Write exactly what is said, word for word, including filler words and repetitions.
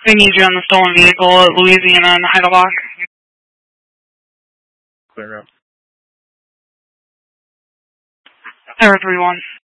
I need you on the stolen vehicle at Louisiana and Heidelbach. Clear up. Tower three one.